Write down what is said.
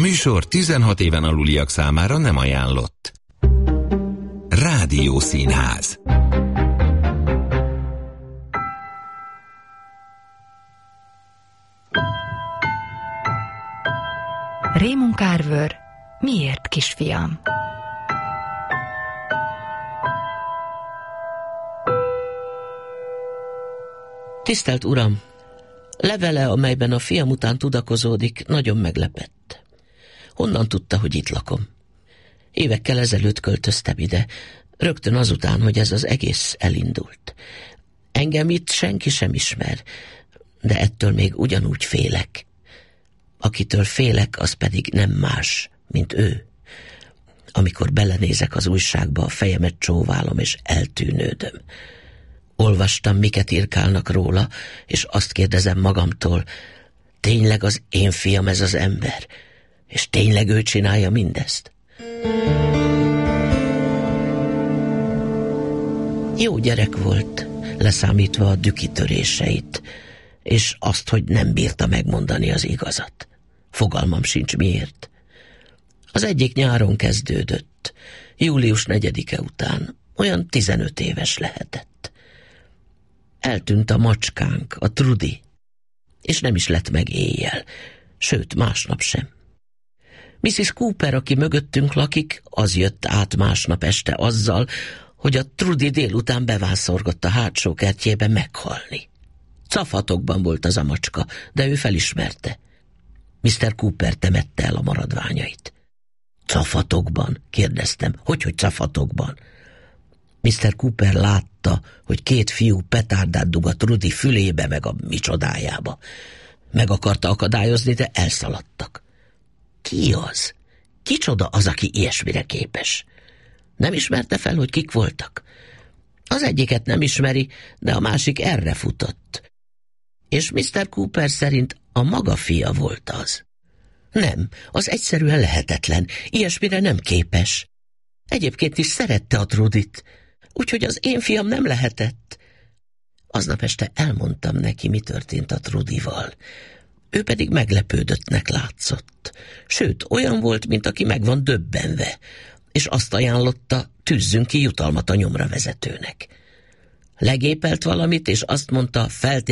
műsor 16 éven aluliak számára nem ajánlott. Rádiószínház. Raymond Carver, miért, kisfiam? Tisztelt Uram! Levele, amelyben a fiam után tudakozódik, nagyon meglepett. Honnan tudta, hogy itt lakom? Évekkel ezelőtt költöztem ide, rögtön azután, hogy ez az egész elindult. Engem itt senki sem ismer, de ettől még ugyanúgy félek. Akitől félek, az pedig nem más, mint ő. Amikor belenézek az újságba, a fejemet csóválom és eltűnődöm. Olvastam, miket írkálnak róla, és azt kérdezem magamtól, tényleg az én fiam ez az ember? És tényleg ő csinálja mindezt? Jó gyerek volt, leszámítva a dükitöréseit, és azt, hogy nem bírta megmondani az igazat. Fogalmam sincs miért. Az egyik nyáron kezdődött, július 4-e után, olyan 15 éves lehetett. Eltűnt a macskánk, a Trudy, és nem is lett meg éjjel, sőt másnap sem. Mrs. Cooper, aki mögöttünk lakik, az jött át másnap este azzal, hogy a Trudy délután bevászorgott a hátsó kertjébe meghalni. Cafatokban volt az a macska, de ő felismerte. Mr. Cooper temette el a maradványait. Cafatokban? Kérdeztem. Hogy cafatokban? Mr. Cooper látta, hogy 2 fiú petárdát dug a Trudy fülébe meg a micsodájába. Meg akarta akadályozni, de elszaladtak. Ki az? Kicsoda az, aki ilyesmire képes? Nem ismerte fel, hogy kik voltak? Az egyiket nem ismeri, de a másik erre futott. És Mr. Cooper szerint a maga fia volt az. Nem, az egyszerűen lehetetlen, ilyesmire nem képes. Egyébként is szerette a Trudyt, úgyhogy az én fiam nem lehetett. Aznap este elmondtam neki, mi történt a Trudyval. Ő pedig meglepődöttnek látszott. Sőt, olyan volt, mint aki meg van döbbenve, és azt ajánlotta, tűzzünk ki jutalmat a nyomravezetőnek. Legépelt valamit, és azt mondta,